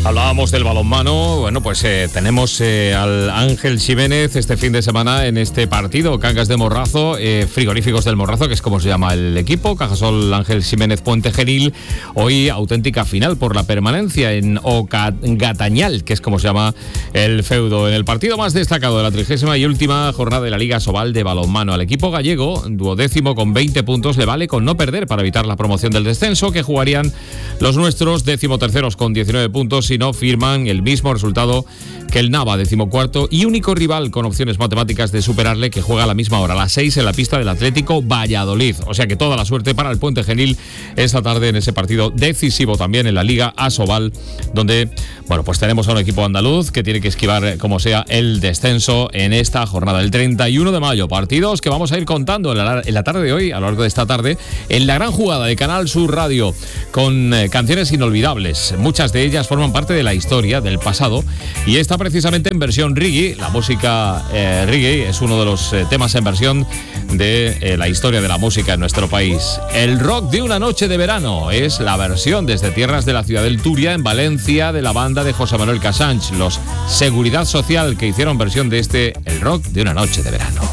Hablábamos del balonmano. Bueno, pues tenemos al Ángel Ximénez este fin de semana en este partido. Cangas de Morrazo, Frigoríficos del Morrazo, que es como se llama el equipo. Cajasol Ángel Ximénez Puente Genil. Hoy auténtica final por la permanencia en Gatañal, que es como se llama el feudo. En el partido más destacado de la 30ª y última jornada de la Liga Sobal de balonmano. Al equipo gallego, duodécimo con 20 puntos, le vale con no perder para evitar la promoción del descenso, que jugarían los nuestros, 13º con 19 puntos, si no firman el mismo resultado que el Nava, 14º y único rival con opciones matemáticas de superarle, que juega a la misma hora, a las 6 en la pista del Atlético Valladolid. O sea que toda la suerte para el Puente Genil esta tarde en ese partido decisivo también en la Liga Asobal, donde, bueno, pues tenemos a un equipo andaluz que tiene que esquivar como sea el descenso en esta jornada. El 31 de mayo, partidos que vamos a ir contando en la tarde de hoy, a lo largo de esta tarde, en la gran jugada de Canal Sur Radio, con canciones inolvidables. Muchas de ellas forman parte de la historia, del pasado, y está precisamente en versión reggae. La música reggae es uno de los temas en versión de la historia de la música en nuestro país. El rock de una noche de verano es la versión desde tierras de la ciudad del Turia, en Valencia, de la banda de José Manuel Casanch, los Seguridad Social, que hicieron versión de el rock de una noche de verano.